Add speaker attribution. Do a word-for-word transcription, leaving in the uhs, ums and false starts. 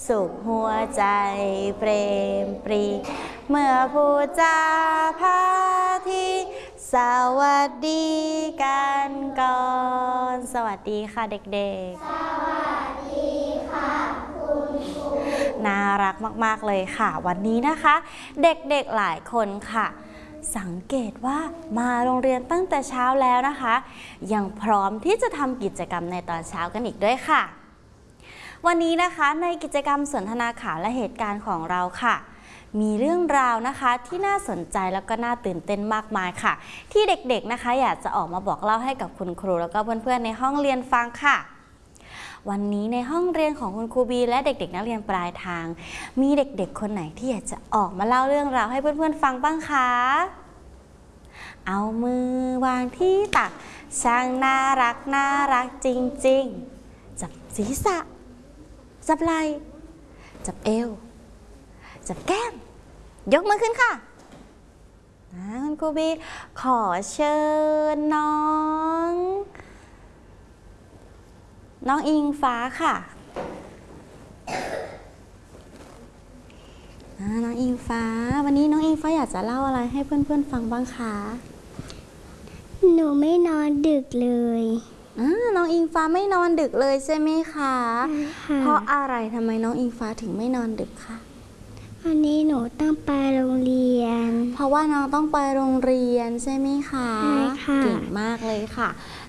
Speaker 1: สุขหัวใจเปรมปรีเมื่อผู้จาพาทีสวัสดีกันก่อนสวัสดีค่ะเด็กๆสวัสดีค่ะคุณครูน่ารักมากๆเลยค่ะวันนี้นะคะเด็กๆหลายคนค่ะสังเกตว่ามาโรงเรียนตั้งแต่เช้าแล้วนะคะยังพร้อมที่จะทำกิจกรรมในตอนเช้ากันอีกด้วยค่ะวันนี้นะคะในกิจกรรมสนทนาข่าวและเหตุการณ์ของเราค่ะมีเรื่องราวนะคะที่น่าสนใจแล้วก็น่าตื่นเต้นมากมายค่ะที่เด็กๆนะคะอยากจะออกมาบอกเล่าให้กับคุณครูแล้วก็เพื่อนๆในห้องเรียนฟังค่ะวันนี้ในห้องเรียนของคุณครูบีและเด็กๆนักเรียนปลายทางมีเด็กๆคนไหนที่อยากจะออกมาเล่าเรื่องราวให้เพื่อนๆฟังบ้างคะเอามือวางที่ตักช่างน่ารักน่ารักจริงๆจับศีรษะจับไหล่จับเอวจับแก้มยกมือขึ้นค่ะคุณครูบีขอเชิญน้องน้องอิงฟ้าค่ะน้องอิงฟ้าวันนี้น้องอิงฟ้าอยากจะเล่าอะไรให้เพื่อนๆฟังบ้างคะ
Speaker 2: หนูไม่นอนดึกเลย
Speaker 1: น้องอิงฟ้าไม่นอนดึกเลยใช่ไหมคะเพราะอะไรทำไมน้องอิงฟ้าถึงไม่นอนดึกคะ
Speaker 2: วันนี้หนูต้องไปโรงเรียน
Speaker 1: เพราะว่าน้องต้องไปโรงเรียนใช่ไหมคะ
Speaker 2: ใช่ค่ะ
Speaker 1: เก่งมากเลยค่ะ